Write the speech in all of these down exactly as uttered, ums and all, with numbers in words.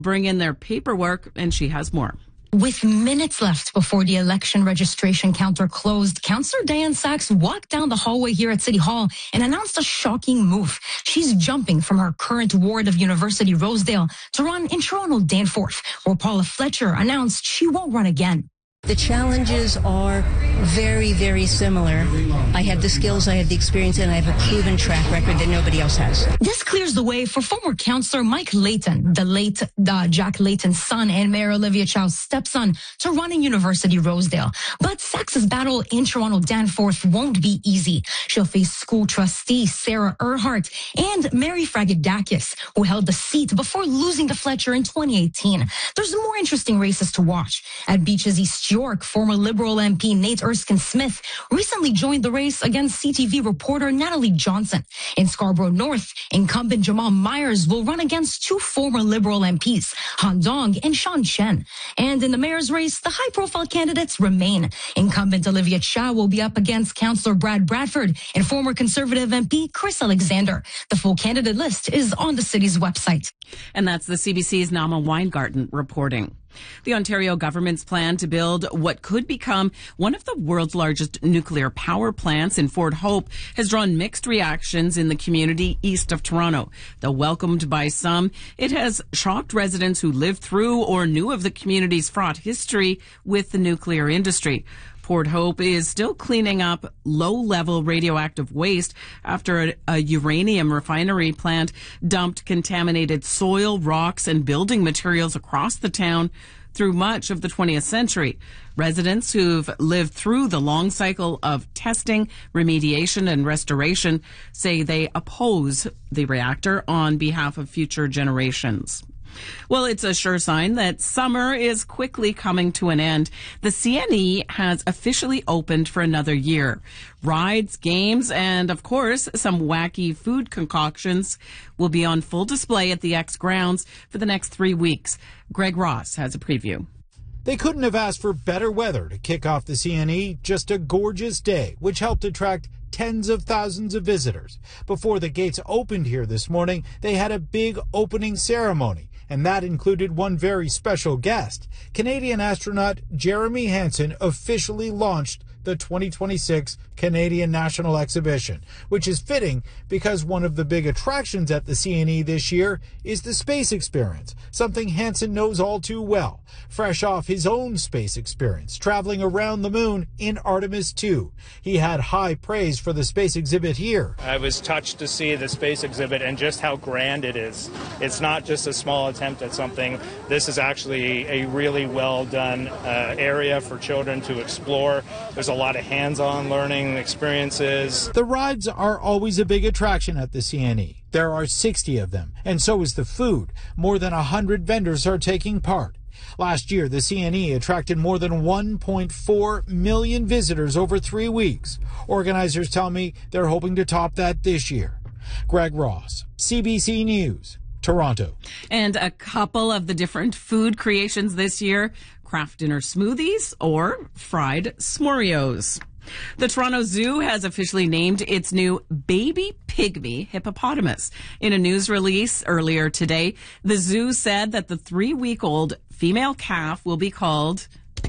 bring in their paperwork, and she has more. With minutes left before the election registration counter closed, Councillor Diane Sachs walked down the hallway here at City Hall and announced a shocking move. She's jumping from her current ward of University Rosedale to run in Toronto Danforth, where Paula Fletcher announced she won't run again. The challenges are very, very similar. I have the skills, I have the experience, and I have a proven track record that nobody else has. This clears the way for former councillor Mike Layton, the late uh, Jack Layton's son and Mayor Olivia Chow's stepson, to run in University Rosedale. But Sachs's battle in Toronto Danforth won't be easy. She'll face school trustee Sarah Earhart and Mary Fragadakis, who held the seat before losing to Fletcher in twenty eighteen. There's more interesting races to watch. At Beaches East York, former Liberal M P Nate Erskine-Smith recently joined the race against C T V reporter Natalie Johnson. In Scarborough North, incumbent Jamal Myers will run against two former Liberal M Ps, Han Dong and Sean Chen. And in the mayor's race, the high-profile candidates remain. Incumbent Olivia Chow will be up against Councillor Brad Bradford and former Conservative M P Chris Alexander. The full candidate list is on the city's website. And that's the C B C's Nama Weingarten reporting. The Ontario government's plan to build what could become one of the world's largest nuclear power plants in Fort Hope has drawn mixed reactions in the community east of Toronto. Though welcomed by some, it has shocked residents who lived through or knew of the community's fraught history with the nuclear industry. Port Hope is still cleaning up low-level radioactive waste after a, a uranium refinery plant dumped contaminated soil, rocks, and building materials across the town through much of the twentieth century. Residents who've lived through the long cycle of testing, remediation, and restoration say they oppose the reactor on behalf of future generations. Well, it's a sure sign that summer is quickly coming to an end. The C N E has officially opened for another year. Rides, games, and, of course, some wacky food concoctions will be on full display at the X grounds for the next three weeks. Greg Ross has a preview. They couldn't have asked for better weather to kick off the C N E. Just a gorgeous day, which helped attract tens of thousands of visitors. Before the gates opened here this morning, they had a big opening ceremony, and that included one very special guest. Canadian astronaut Jeremy Hansen officially launched the twenty twenty-six Canadian National Exhibition, which is fitting because one of the big attractions at the C N E this year is the space experience, something Hansen knows all too well, fresh off his own space experience, traveling around the moon in Artemis two. He had high praise for the space exhibit here. I was touched to see the space exhibit and just how grand it is. It's not just a small attempt at something. This is actually a really well done uh, area for children to explore. There's a lot of hands-on learning experiences. The rides are always a big attraction at the C N E. There are sixty of them, and so is the food. More than one hundred vendors are taking part. Last year, the C N E attracted more than one point four million visitors over three weeks. Organizers tell me they're hoping to top that this year. Greg Ross, C B C News, Toronto. And a couple of the different food creations this year: craft dinner smoothies or fried s'morios. The Toronto Zoo has officially named its new baby pygmy hippopotamus. In a news release earlier today, the zoo said that the three-week-old female calf will be called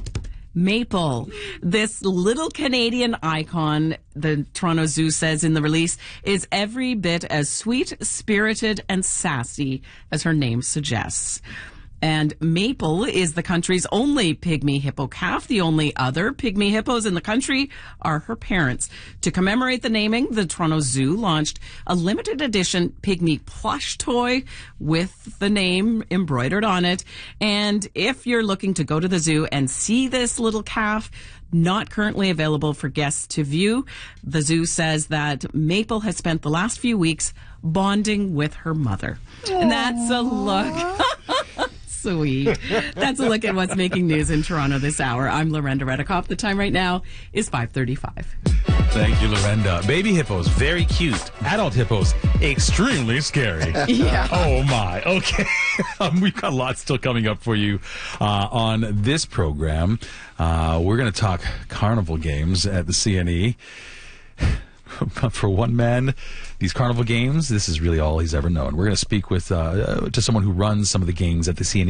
Maple. This little Canadian icon, the Toronto Zoo says in the release, is every bit as sweet-spirited and sassy as her name suggests. And Maple is the country's only pygmy hippo calf. The only other pygmy hippos in the country are her parents. To commemorate the naming, the Toronto Zoo launched a limited edition pygmy plush toy with the name embroidered on it. And if you're looking to go to the zoo and see this little calf, not currently available for guests to view, the zoo says that Maple has spent the last few weeks bonding with her mother. Aww. And that's a look. Sweet. That's a look at what's making news in Toronto this hour. I'm Lorenda Redikoff. The time right now is five thirty-five. Thank you, Lorenda. Baby hippos, very cute. Adult hippos, extremely scary. Yeah. Oh, my. Okay. um, we've got lots still coming up for you uh, on this program. Uh, we're going to talk carnival games at the C N E. For one man, these carnival games, this is really all he's ever known. We're going to speak with uh, to someone who runs some of the games at the C N E.